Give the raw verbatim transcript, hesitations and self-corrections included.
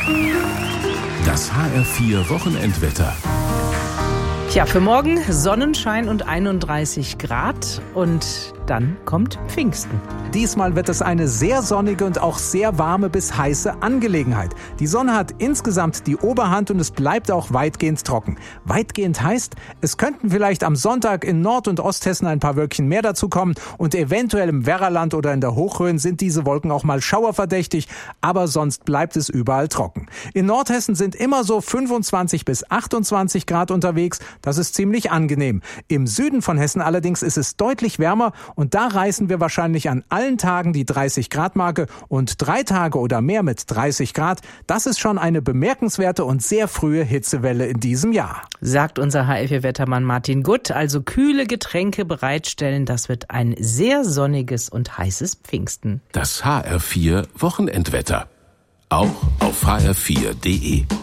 Das H R vier Wochenendwetter. Tja, für morgen Sonnenschein und einunddreißig Grad und dann kommt Pfingsten. Diesmal wird es eine sehr sonnige und auch sehr warme bis heiße Angelegenheit. Die Sonne hat insgesamt die Oberhand und es bleibt auch weitgehend trocken. Weitgehend heißt, es könnten vielleicht am Sonntag in Nord- und Osthessen ein paar Wölkchen mehr dazukommen und eventuell im Werraland oder in der Hochrhön sind diese Wolken auch mal schauerverdächtig, aber sonst bleibt es überall trocken. In Nordhessen sind immer so fünfundzwanzig bis achtundzwanzig Grad unterwegs. Das ist ziemlich angenehm. Im Süden von Hessen allerdings ist es deutlich wärmer und da reißen wir wahrscheinlich an allen Tagen die dreißig Grad Marke und drei Tage oder mehr mit dreißig Grad. Das ist schon eine bemerkenswerte und sehr frühe Hitzewelle in diesem Jahr. Sagt unser H R vier Wettermann Martin Gutt. Also kühle Getränke bereitstellen. Das wird ein sehr sonniges und heißes Pfingsten. Das H R vier Wochenendwetter. Auch auf h r vier punkt de.